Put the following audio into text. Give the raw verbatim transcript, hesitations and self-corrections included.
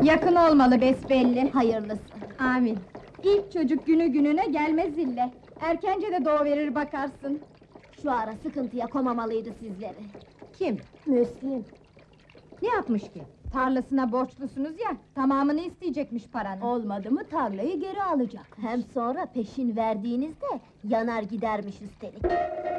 Yakın olmalı besbelli. Hayırlısı. Amin. İlk çocuk günü gününe gelmez zille. Erkence de doğuverir bakarsın. Şu ara sıkıntıya komamalıydı sizleri. Kim? Müslim. Ne yapmış ki? Tarlasına borçlusunuz ya, tamamını isteyecekmiş paranın. Olmadı mı tarlayı geri alacak. Hem sonra peşin verdiğinizde yanar gidermiş üstelik.